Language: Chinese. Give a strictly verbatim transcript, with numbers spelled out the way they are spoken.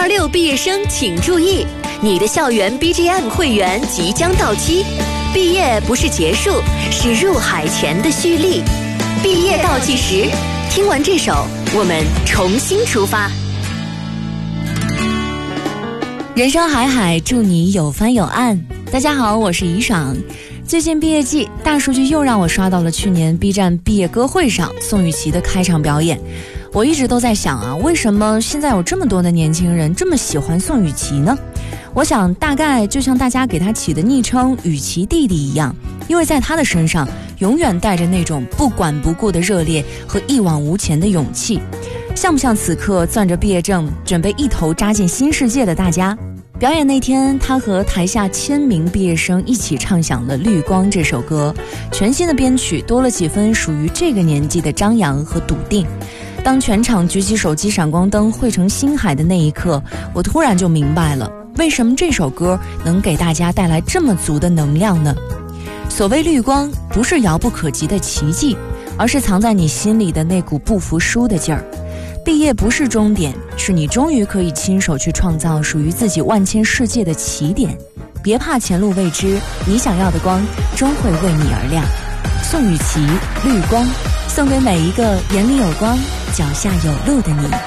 二六毕业生请注意，你的校园 B G M 会员即将到期，毕业不是结束，是入海前的蓄力。毕业倒计时，听完这首，我们重新出发。 人生海海，祝你有帆有岸。大家好，我是怡爽。最近毕业季，大数据又让我刷到了去年 B 站毕业歌会上宋雨琦的开场表演。我一直都在想啊，为什么现在有这么多的年轻人这么喜欢宋雨琦呢？我想大概就像大家给他起的昵称雨琦弟弟一样，因为在他的身上永远带着那种不管不顾的热烈和一往无前的勇气。像不像此刻攥着毕业证准备一头扎进新世界的大家？表演那天，他和台下千名毕业生一起唱响了《绿光》这首歌，全新的编曲多了几分属于这个年纪的张扬和笃定。当全场举起手机闪光灯汇成星海的那一刻，我突然就明白了，为什么这首歌能给大家带来这么足的能量呢？所谓绿光，不是遥不可及的奇迹，而是藏在你心里的那股不服输的劲儿。毕业不是终点，是你终于可以亲手去创造属于自己万千世界的起点。别怕前路未知，你想要的光终会为你而亮。宋雨琦，绿光，送给每一个眼里有光脚下有路的你。